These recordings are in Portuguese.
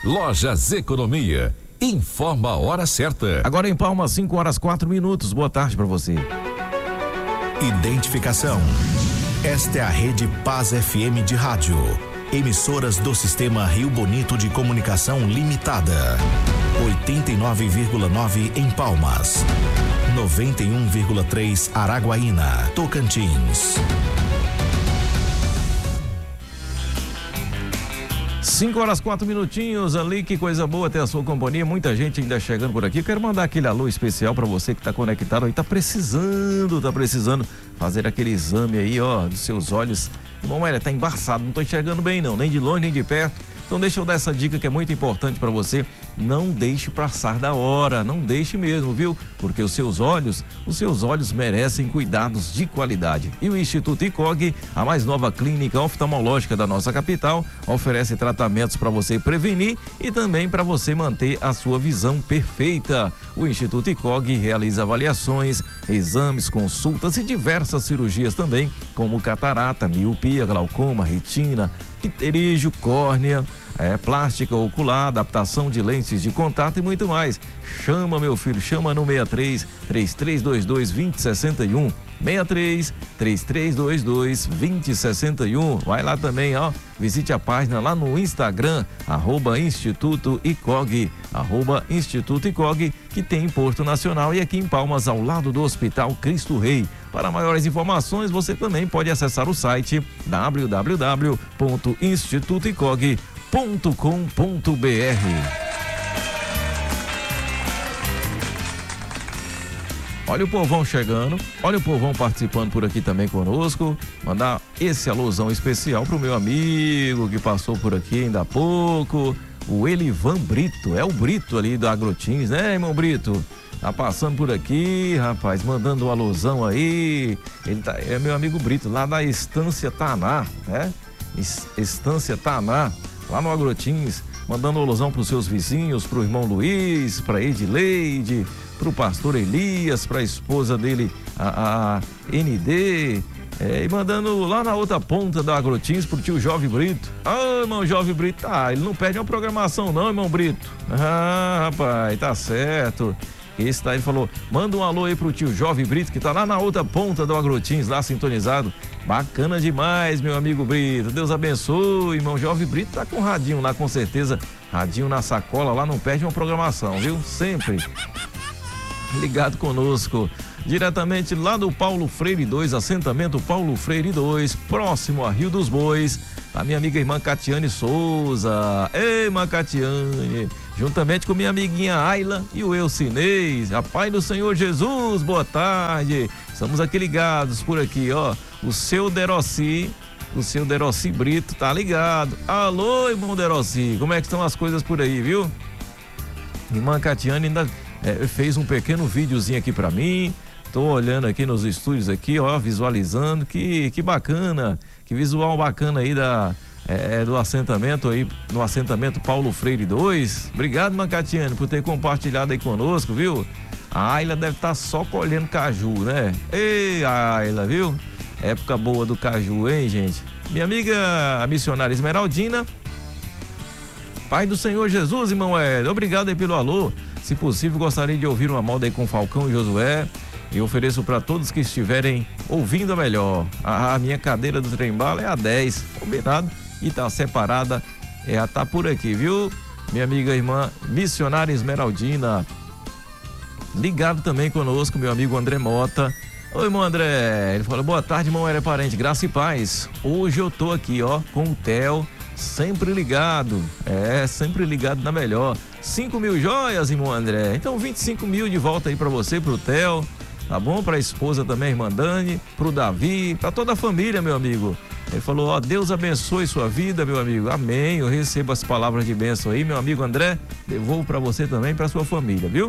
Lojas Economia. Informa a hora certa. Agora em Palmas, 5h04. Boa tarde para você. Identificação. Esta é a Rede Paz FM de rádio. Emissoras do Sistema Rio Bonito de Comunicação Limitada. 89,9 em Palmas. 91,3 Araguaína, Tocantins. 5h04 ali, que coisa boa ter a sua companhia, muita gente ainda chegando por aqui. Quero mandar aquele alô especial para você que tá conectado aí, tá precisando fazer aquele exame aí, ó, dos seus olhos. Irmão, tá embaçado, não tô enxergando bem não, nem de longe nem de perto. Então deixa eu dar essa dica que é muito importante para você. Não deixe passar da hora, não deixe mesmo, viu? Porque os seus olhos merecem cuidados de qualidade. E o Instituto ICOG, a mais nova clínica oftalmológica da nossa capital, oferece tratamentos para você prevenir e também para você manter a sua visão perfeita. O Instituto ICOG realiza avaliações, exames, consultas e diversas cirurgias também, como catarata, miopia, glaucoma, retina, pterígio, córnea, plástica ocular, adaptação de lentes de contato e muito mais. Chama, meu filho, chama no 63-3322-2061, 63-3322-2061. Vai lá também, ó, visite a página lá no Instagram, @Instituto ICOG, Instituto ICOG, que tem em Porto Nacional e aqui em Palmas, ao lado do Hospital Cristo Rei. Para maiores informações, você também pode acessar o site www.institutoicog.com.br. Olha o povão chegando, olha o povão participando por aqui também conosco. Mandar esse alôzão especial pro meu amigo que passou por aqui ainda há pouco, o Elivan Brito, é o Brito ali do Agrotins, né, irmão Brito? Tá passando por aqui, rapaz, mandando um alôzão aí. Ele é meu amigo Brito, lá da Estância Taná, né? Estância Taná, lá no Agrotins, mandando um alôzão pros seus vizinhos, pro irmão Luiz, pra Edileide, pro pastor Elias, pra esposa dele, a ND, e mandando lá na outra ponta da Agrotins pro tio Jovem Brito. Irmão Jovem Brito, ele não perde uma programação não, irmão Brito. Rapaz, tá certo. Esse daí falou, manda um alô aí pro tio Jovem Brito, que tá lá na outra ponta do Agrotins, lá sintonizado. Bacana demais, meu amigo Brito. Deus abençoe, irmão Jovem Brito. Tá com radinho lá, com certeza. Radinho na sacola, lá não perde uma programação, viu? Sempre ligado conosco. Diretamente lá do Paulo Freire 2, assentamento Paulo Freire 2, próximo a Rio dos Bois, a minha amiga irmã Catiane Souza. Ei, irmã Catiane, juntamente com minha amiguinha Ayla e o Elcinês. A paz do Senhor Jesus, boa tarde. Estamos aqui ligados por aqui, ó. O seu Deroci Brito tá ligado. Alô, irmão Deroci, como é que estão as coisas por aí, viu? Irmã Catiane ainda fez um pequeno videozinho aqui pra mim. Tô olhando aqui nos estúdios aqui, ó, visualizando, que bacana, que visual bacana aí do assentamento aí, no assentamento Paulo Freire 2. Obrigado, Mancatiane, por ter compartilhado aí conosco, viu? A Ayla deve estar só colhendo caju, né? Ei, Ayla, viu? Época boa do caju, hein, gente? Minha amiga, a missionária Esmeraldina. Pai do Senhor Jesus, irmão Hélio, obrigado aí pelo alô. Se possível, gostaria de ouvir uma moda aí com Falcão e Josué. E ofereço para todos que estiverem ouvindo a melhor. A minha cadeira do trem-bala é a 10, combinado? E tá separada, tá por aqui, viu? Minha amiga irmã missionária Esmeraldina. Ligado também conosco, meu amigo André Mota. Oi, irmão André. Ele falou, boa tarde, irmão Hélio Parente, graça e paz. Hoje eu tô aqui, ó, com o Theo, sempre ligado. Sempre ligado na melhor. 5 mil joias, irmão André. Então 25 mil de volta aí para você, pro Theo. Tá bom? Para a esposa também, irmã Dani, pro Davi, para toda a família, meu amigo. Ele falou, ó, Deus abençoe sua vida, meu amigo. Amém. Eu recebo as palavras de bênção aí, meu amigo André. Devolvo para você também, para sua família, viu?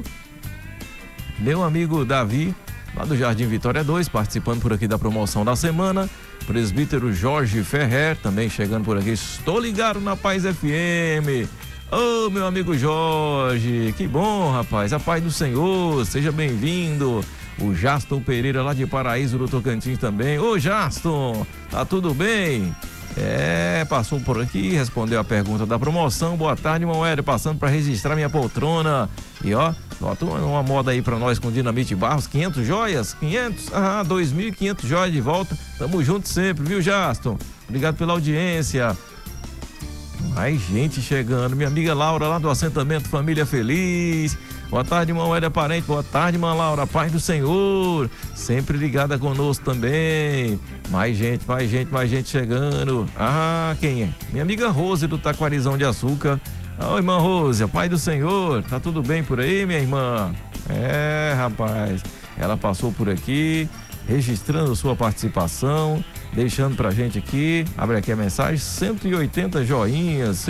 Meu amigo Davi, lá do Jardim Vitória 2, participando por aqui da promoção da semana. Presbítero Jorge Ferrer, também chegando por aqui. Estou ligado na Paz FM. Ô, meu amigo Jorge, que bom, rapaz. A paz do Senhor, seja bem-vindo. O Jaston Pereira, lá de Paraíso do Tocantins também. Ô, Jaston, tá tudo bem? Passou por aqui, respondeu a pergunta da promoção. Boa tarde, irmão Hélio, passando para registrar minha poltrona. E ó, bota uma moda aí pra nós com Dinamite Barros, 500 joias, 2.500 joias de volta. Tamo junto sempre, viu, Jaston? Obrigado pela audiência. Mais gente chegando, minha amiga Laura lá do assentamento Família Feliz. Boa tarde, irmão Hélio Parente. Boa tarde, irmã Laura, paz do Senhor. Sempre ligada conosco também. Mais gente chegando. Quem é? Minha amiga Rose do Taquarizão de Açúcar. Irmã Rose, a paz do Senhor. Tá tudo bem por aí, minha irmã? Rapaz, ela passou por aqui, registrando sua participação, deixando pra gente aqui, abre aqui a mensagem, 180 joinhas,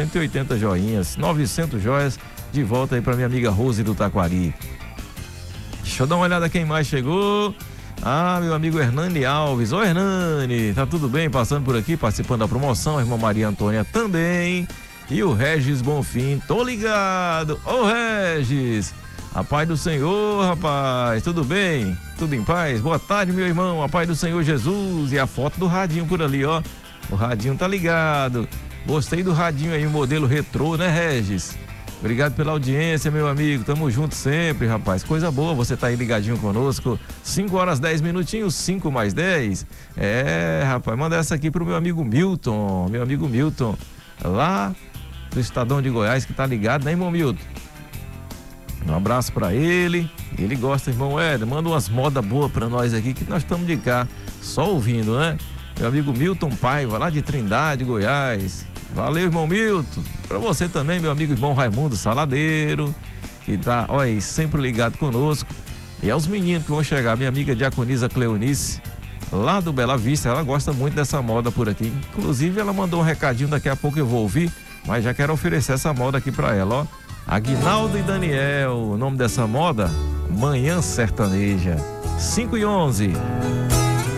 900 joias de volta aí pra minha amiga Rose do Taquari. Deixa eu dar uma olhada quem mais chegou. Meu amigo Hernani Alves. Ô Hernani, tá tudo bem? Passando por aqui, participando da promoção, a irmã Maria Antônia também. E o Regis Bonfim, tô ligado. Ô Regis, a paz do Senhor, rapaz, tudo bem? Tudo em paz? Boa tarde, meu irmão, a paz do Senhor Jesus. E a foto do radinho por ali, ó. O radinho tá ligado. Gostei do radinho aí, o modelo retrô, né, Regis? Obrigado pela audiência, meu amigo. Tamo junto sempre, rapaz. Coisa boa, você tá aí ligadinho conosco. 5 horas 10 minutinhos, 5 mais 10. Rapaz, manda essa aqui pro meu amigo Milton. Meu amigo Milton, lá do Estadão de Goiás, que tá ligado, né, irmão Milton? Um abraço pra ele. Ele gosta, irmão Hélio. Manda umas modas boas pra nós aqui, que nós estamos de cá, só ouvindo, né? Meu amigo Milton Paiva, lá de Trindade, Goiás. Valeu, irmão Milton. Pra você também, meu amigo irmão Raimundo Saladeiro, que tá, olha aí, sempre ligado conosco. E aos meninos que vão chegar, minha amiga Diaconisa Cleonice, lá do Bela Vista, ela gosta muito dessa moda por aqui. Inclusive, ela mandou um recadinho, daqui a pouco eu vou ouvir, mas já quero oferecer essa moda aqui pra ela, ó. Aguinaldo e Daniel, o nome dessa moda, Manhã Sertaneja. 5 e 11.